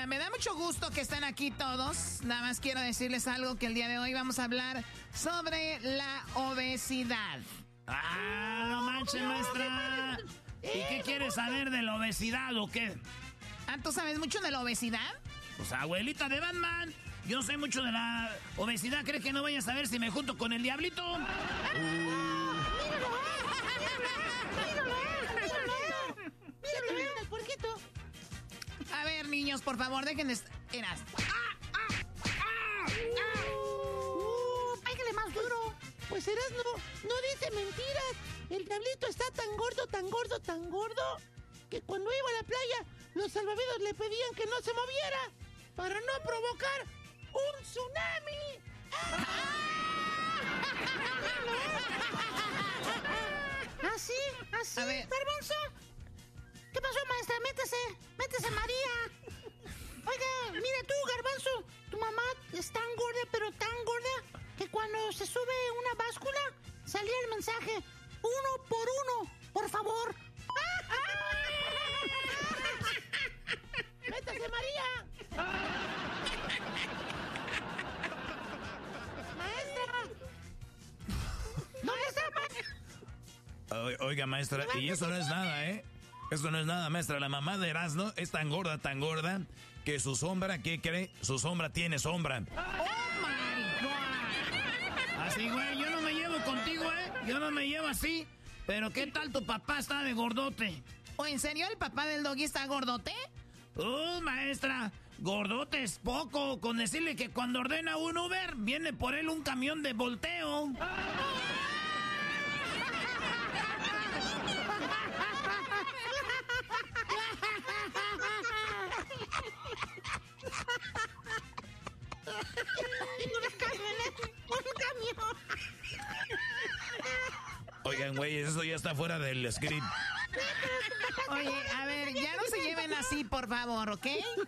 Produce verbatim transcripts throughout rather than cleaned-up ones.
Oigan, me da mucho gusto que estén aquí todos. Nada más quiero decirles algo, que el día de hoy vamos a hablar sobre la obesidad. ¡Ah, no manches, maestra! ¿Y qué quieres saber de la obesidad o qué? Ah, ¿tú sabes mucho de la obesidad? Pues abuelita de Batman, yo sé mucho de la obesidad. ¿Crees que no vaya a saber si me junto con el diablito? Uh. ¡Míralo! ¡Míralo! ¡Míralo! ¡Míralo! ¡Míralo el puerquito! A ver, niños, por favor, dejen de... Eras. ¡Ah! ¡Ah! ¡Ah! ¡Ah! ¡Uh! ¡Pégale más duro! Pues Erasmo, no dice mentiras. El diablito está tan gordo, tan gordo, tan gordo, que cuando iba a la playa, los salvavidas le pedían que no se moviera para no provocar un tsunami. ¿Así? ¿Así? A ver. Garbanzo. ¿Qué pasó, maestra? Métese, métese, María. Oiga, mira tú, Garbanzo, tu mamá es tan gorda, pero tan gorda, que cuando se sube una báscula, salía el mensaje, uno por uno, por favor. ¡Métase, María! ¡Maestra! ¿Dónde está, maestra? Oiga, maestra, y eso no es nada, ¿eh? Eso no es nada, maestra. La mamá de Erasmo es tan gorda, tan gorda, que su sombra, ¿qué cree? Su sombra tiene sombra. ¡Oh, my God! Así, güey, yo no me llevo contigo, ¿eh? Yo no me llevo así. Pero ¿qué tal tu papá está de gordote? ¿O en serio el papá del doggy está gordote? Uh, maestra, gordote es poco. Con decirle que cuando ordena un Uber, viene por él un camión de volteo. ¡Un camión! ¡Un camión! Oigan, güey, eso ya está fuera del script. Oye, a ver, ya no se lleven así, por favor, ¿ok?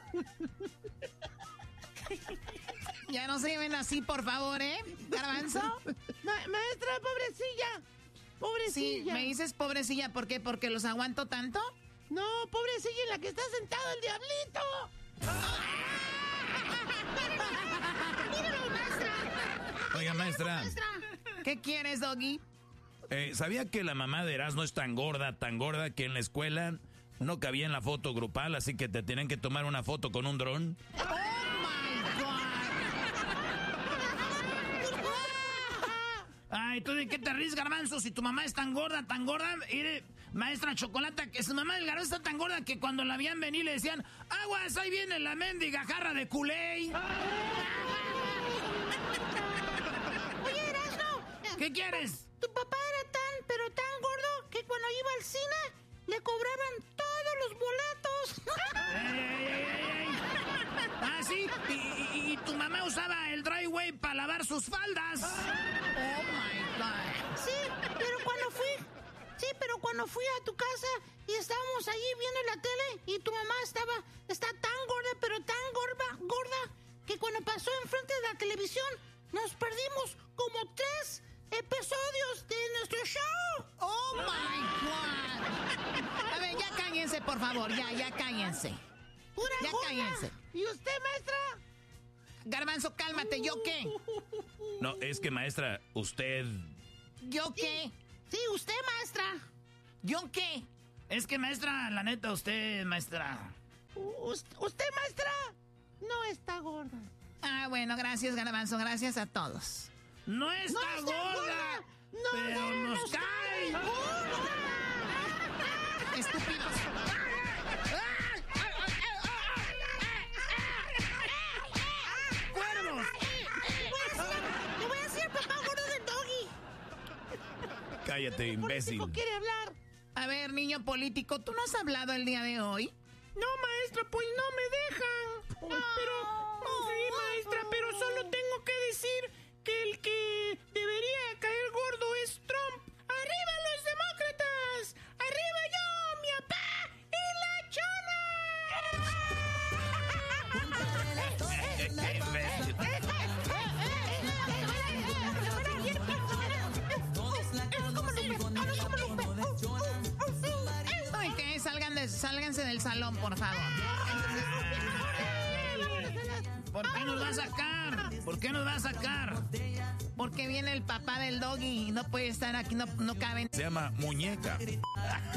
Ya no se lleven así, por favor, ¿eh? ¿Garbanzo? Ma- maestra, pobrecilla. Pobrecilla. Sí, me dices pobrecilla, ¿por qué? ¿Porque los aguanto tanto? No, pobrecilla en la que está sentado el diablito. ¡Míralo, maestra! Oiga, maestra. ¿Qué quieres, doggy? Eh, ¿Sabía que la mamá de Erasmo es tan gorda, tan gorda, que en la escuela no cabía en la foto grupal, así que te tenían que tomar una foto con un dron? ¡Oh, my God! Ay, ¿tú de qué te ríes, Garbanzo? Si tu mamá es tan gorda, tan gorda, mire, maestra Chocolata, que su mamá del Garbanzo está tan gorda que cuando la veían venir le decían, aguas, ahí viene la mendiga jarra de culé. Oye, Erasmo. ¿Qué quieres? Tu papá era tan, pero tan gordo que cuando iba al cine le cobraban todos los boletos. ¡Ey, ey, ey, ey, ey! Ah, sí, y, y, y tu mamá usaba el driveway para lavar sus faldas. ¡Oh, my God! Sí, pero cuando fui, sí, pero cuando fui a tu casa y estábamos allí viendo la tele y tu mamá estaba, está tan gorda, pero tan gorda, gorda, que cuando pasó enfrente de la televisión nos perdimos como tres episodios de nuestro show. ¡Oh, my God! A ver, ya cállense, por favor, ya, ya cállense. Pura Ya gorda. cállense. ¿Y usted, maestra? Garbanzo, cálmate, ¿yo qué? No, es que, maestra, usted... ¿Yo qué? Sí, usted, maestra. ¿Yo qué? Es que, maestra, la neta, usted, maestra... ¿Usted, usted, maestra? No está gorda. Ah, bueno, gracias, Garbanzo, gracias a todos. ¡No está, ¡No está gorda! gorda! ¡No, ¡Pero no, nos nos cae! cae gorda! Estúpidos. ¡Cuervos! Le voy a decir papá gordo del doggy. Cállate, imbécil. ¿Político quiere hablar? A ver, niño político, ¿tú no has hablado el día de hoy? No, maestra, pues no me dejan. Pero, sí, maestra, pero solo tengo que decir que el que debería caer gordo es Trump. ¡Arriba los demócratas! ¡Arriba yo, mi papá y la chona! ¡Qué imbécil! Ay, que salgan de, sálganse del salón, por favor. ¿Por qué nos va a sacar? ¿Por qué nos va a sacar? Porque viene el papá del doggy y no puede estar aquí, no, no cabe. Se llama muñeca.